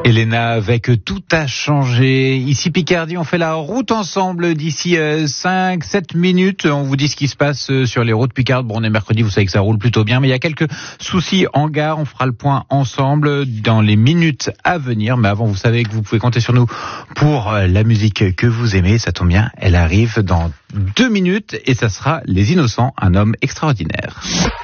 Elena avec Tout a changé. Ici Picardie, on fait la route ensemble d'ici 5-7 minutes. On vous dit ce qui se passe sur les routes picardes. Bon, on est mercredi, vous savez que ça roule plutôt bien, mais il y a quelques soucis en gare. On fera le point ensemble dans les minutes à venir. Mais avant, vous savez que vous pouvez compter sur nous pour la musique que vous aimez. Ça tombe bien, elle arrive dans 2 minutes et ça sera Les Innocents, un homme extraordinaire.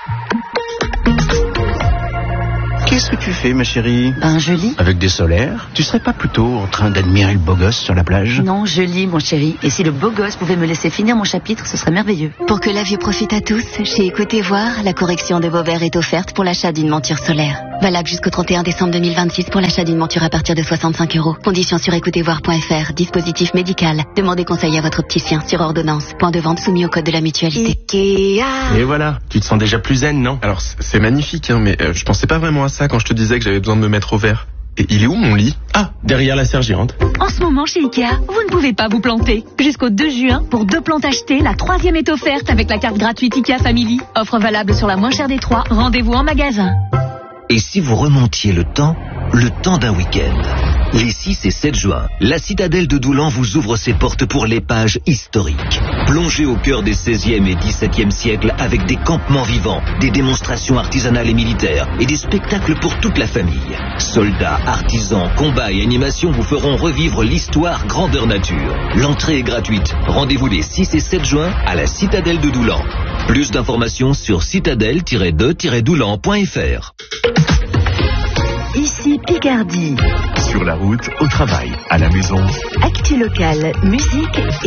Qu'est-ce que tu fais, ma chérie? Je lis. Avec des solaires? Tu serais pas plutôt en train d'admirer le beau gosse sur la plage? Non, je lis, mon chéri. Et si le beau gosse pouvait me laisser finir mon chapitre, ce serait merveilleux. Pour que la vue profite à tous, chez Écoutez Voir, la correction de vos verres est offerte pour l'achat d'une monture solaire. Valable jusqu'au 31 décembre 2026 pour l'achat d'une monture à partir de 65 €. Conditions sur écoutezvoir.fr. Dispositif médical. Demandez conseil à votre opticien sur ordonnance. Point de vente soumis au code de la mutualité. Et voilà, tu te sens déjà plus zen, non? Alors c'est magnifique, mais je pensais pas vraiment à ça quand je te disais que j'avais besoin de me mettre au vert. Et il est où mon lit? Ah, derrière la sergente. En ce moment chez Ikea, vous ne pouvez pas vous planter. Jusqu'au 2 juin, pour 2 plantes achetées, la 3e est offerte avec la carte gratuite Ikea Family. Offre valable sur la moins chère des 3. Rendez-vous en magasin. Et si vous remontiez le temps d'un week-end? Les 6 et 7 juin, la citadelle de Doulan vous ouvre ses portes pour l'épage historique. Plongez au cœur des 16e et 17e siècles avec des campements vivants, des démonstrations artisanales et militaires et des spectacles pour toute la famille. Soldats, artisans, combats et animations vous feront revivre l'histoire grandeur nature. L'entrée est gratuite. Rendez-vous les 6 et 7 juin à la citadelle de Doulan. Plus d'informations sur citadelle-de-doulan.fr. Ici Picardie. Sur la route, au travail, à la maison. Actu locale, musique